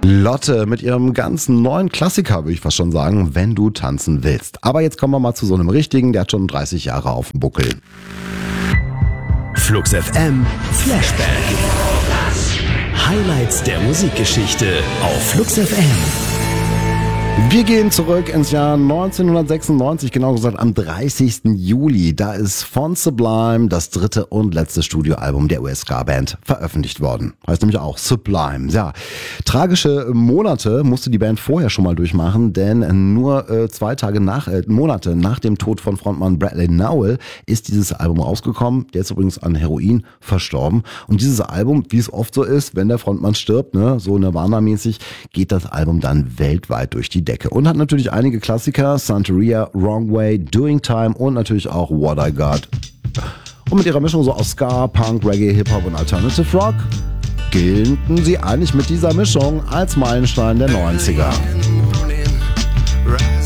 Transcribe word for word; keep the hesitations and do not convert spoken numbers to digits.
Lotte mit ihrem ganzen neuen Klassiker, würde ich fast schon sagen, wenn du tanzen willst. Aber jetzt kommen wir mal zu so einem richtigen, der hat schon dreißig Jahre auf dem Buckel. Flux F M Flashback. Highlights der Musikgeschichte auf Flux F M. Wir gehen zurück ins Jahr neunzehnhundertsechsundneunzig, genau gesagt am dreißigsten Juli. Da ist von Sublime das dritte und letzte Studioalbum der U S-Ska-Band veröffentlicht worden. Heißt nämlich auch Sublime. Ja, tragische Monate musste die Band vorher schon mal durchmachen, denn nur äh, zwei Tage nach, äh, Monate nach dem Tod von Frontmann Bradley Nowell ist dieses Album rausgekommen. Der ist übrigens an Heroin verstorben. Und dieses Album, wie es oft so ist, wenn der Frontmann stirbt, ne, so Nirvana-mäßig, geht das Album dann weltweit durch die Decke. Und hat natürlich einige Klassiker, Santeria, Wrong Way, Doing Time und natürlich auch What I Got. Und mit ihrer Mischung so aus Ska, Punk, Reggae, Hip-Hop und Alternative Rock gelten sie eigentlich mit dieser Mischung als Meilenstein der neunziger.